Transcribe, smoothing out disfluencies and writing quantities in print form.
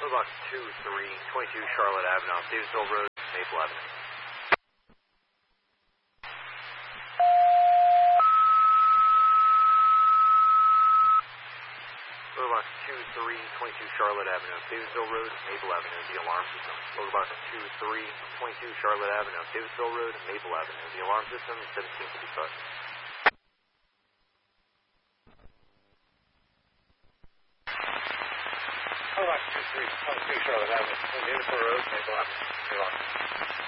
Box 2322 Charlotte Avenue, Davisville Road, Maple Avenue. Box 2322 Charlotte Avenue, Davisville Road, Maple Avenue, the alarm system. Box 2322 Charlotte Avenue, Davisville Road, Maple Avenue, the alarm system is 1755. Box 2322 Charlotte Avenue, Davisville Road, Maple Avenue, the alarm system.